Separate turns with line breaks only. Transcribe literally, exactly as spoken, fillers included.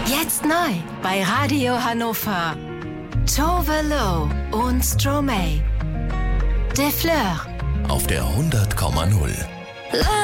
Jetzt neu bei Radio Hannover. Tove Lo und Stromae. De Fleur.
Auf der hundert Komma null.